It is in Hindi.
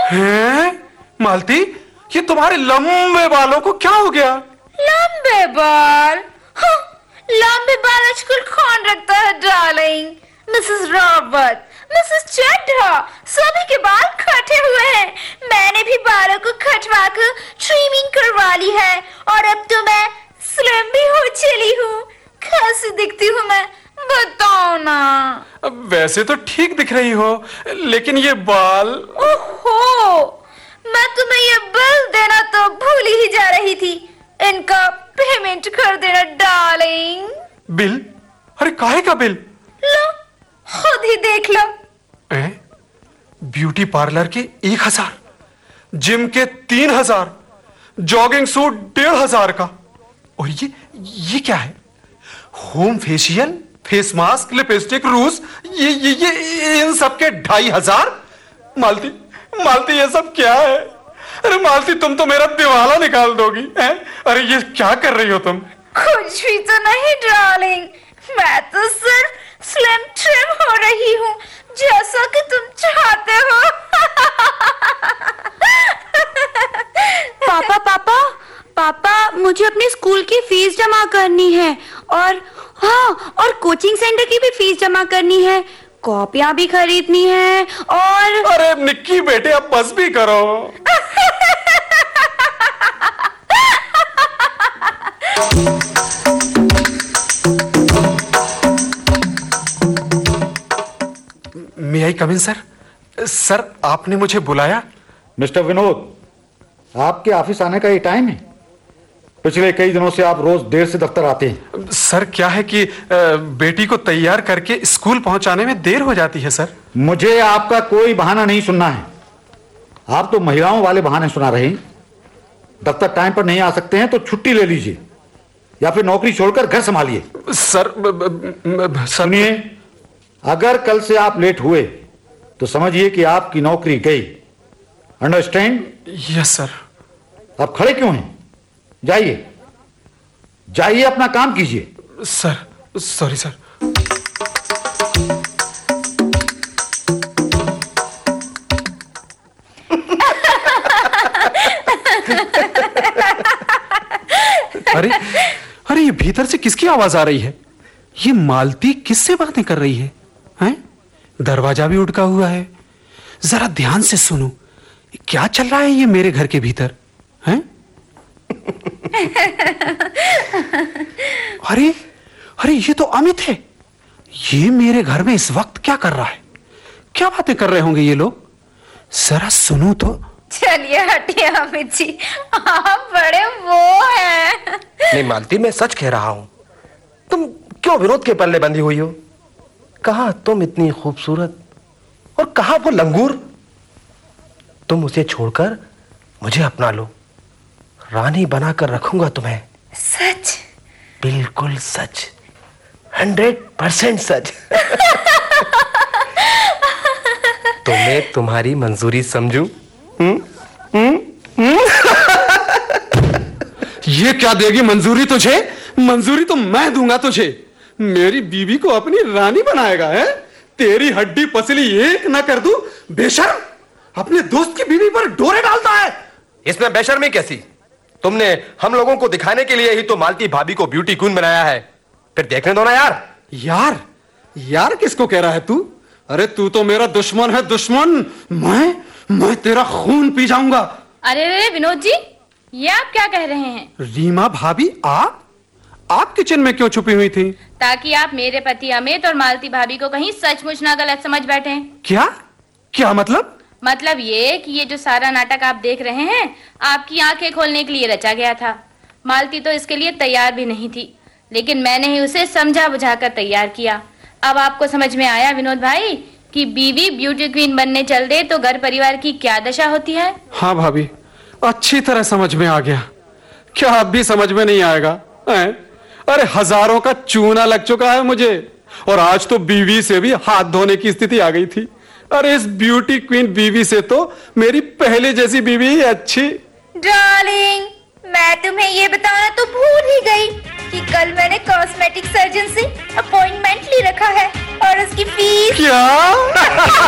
हैं? मालती, ये तुम्हारे लंबे बालों को क्या हो गया? लंबे बाल? हाँ, लंबे बाल आजकल कौन रखता है darling? Mrs Robert, Mrs Chadha, सभी के बाल कटे हुए हैं। मैंने भी बालों को कटवा कर ट्रिमिंग करवा ली है और अब तो मैं स्लिम भी हो चली हूँ। कैसी दिखती हूँ मैं, बताओ ना। वैसे तो ठीक दिख रही हो, लेकिन ये बाल। ओहो, मैं तुम्हें ये बिल देना तो भूल ही जा रही थी। इनका पेमेंट कर देना डार्लिंग। बिल? अरे काहे का बिल? लो, खुद ही देख लो। ब्यूटी पार्लर के 1000, जिम के 3000, जॉगिंग सूट 1500 का, और ये क्या है? Home facial, face mask, lipstick, रूज, ये इन सब के 2500। मालती ये सब क्या है? अरे मालती, तुम तो मेरा दिवाला निकाल दोगी हैं? अरे ये क्या कर रही हो तुम? कुछ भी तो नहीं डार्लिंग, मैं तो सिर्फ स्लिम ट्रिम हो रही हूँ, जैसा कि तुम चाहते हो। पापा, मुझे अपने स्कूल की फीस जमा करनी है और और कोचिंग सेंटर की भी फीस जमा करनी है, कॉपियां भी खरीदनी है और। अरे निक्की बेटे, अब बस भी करो। मे आई कम इन सर? सर, आपने मुझे बुलाया? मिस्टर विनोद, आपके ऑफिस आने का ये टाइम है? पिछले कई दिनों से आप रोज देर से दफ्तर आते हैं। सर क्या है कि बेटी को तैयार करके स्कूल पहुंचाने में देर हो जाती है सर। मुझे आपका कोई बहाना नहीं सुनना है। आप तो महिलाओं वाले बहाने सुना रहे हैं। दफ्तर टाइम पर नहीं आ सकते हैं तो छुट्टी ले लीजिए या फिर नौकरी छोड़कर घर संभालिए। सर सुनिए, अगर कल से आप लेट हुए तो समझिए कि आपकी नौकरी गई। अंडरस्टैंड? Yes sir. आप खड़े क्यों हैं? जाइए, अपना काम कीजिए। Sir, sorry sir. अरे ये भीतर से किसकी आवाज आ रही है? ये मालती किससे बातें कर रही है? हैं? दरवाजा भी उठका हुआ है। जरा ध्यान से सुनो, क्या चल रहा है ये मेरे घर के भीतर? हैं? अरे ये तो अमित है। ये मेरे घर में इस वक्त क्या कर रहा है? क्या बातें कर रहे होंगे ये लोग? जरा सुनो तो। चलिए हटिए अमित जी, आप बड़े वो हैं। नहीं मालती, मैं सच कह रहा हूं। तुम क्यों विनोद के पल्ले बंधी हुई हो? कहां तुम इतनी खूबसूरत और कहां वो लंगूर। तुम उसे छोड़कर मुझे अपना लो, रानी बनाकर रखूंगा तुम्हें। सच? बिल्कुल सच, 100% सच। तो मैं तुम्हारी मंजूरी समझूं? ये क्या देगी मंजूरी तुझे? मंजूरी तो मैं दूंगा तुझे। मेरी बीवी को अपनी रानी बनाएगा है? तेरी हड्डी पसली एक ना कर दूं, बेशर्म। अपने दोस्त की बीवी पर डोरे डालता है। इसमें बेशर्मी कैसी? तुमने हम लोगों को दिखाने के लिए ही तो मालती भाभी को ब्यूटी क्वीन बनाया है। फिर देखने दो ना यार। यार किसको कह रहा है तू? अरे तू तो मेरा दुश्मन है, दुश्मन। मैं तेरा खून पी जाऊंगा। अरे विनोद जी, ये आप क्या कह रहे हैं? रीमा भाभी, आप किचन में क्यों छुपी हुई थी? ताकि आप मेरे पति अमित और मालती भाभी को कहीं सचमुच ना गलत समझ बैठे। क्या मतलब? मतलब ये कि ये जो सारा नाटक आप देख रहे हैं, आपकी आंखें खोलने के लिए रचा गया था। मालती तो इसके लिए तैयार भी नहीं थी, लेकिन मैंने ही उसे समझा बुझाकर तैयार किया। अब आपको समझ में आया विनोद भाई कि बीवी ब्यूटी क्वीन बनने चल दे तो घर परिवार की क्या दशा होती है। हाँ भाभी, अच्छी तरह समझ में आ गया। क्या अब भी समझ में नहीं आएगा? अरे हजारों का चूना लग चुका है मुझे, और आज तो बीवी से भी हाथ धोने की स्थिति आ गई थी। अरे इस ब्यूटी क्वीन बीवी से तो मेरी पहले जैसी बीवी ही अच्छी। डार्लिंग, मैं तुम्हें ये बताना तो भूल ही गई कि कल मैंने कॉस्मेटिक सर्जन से अपॉइंटमेंट ले रखा है और उसकी फीस। क्या?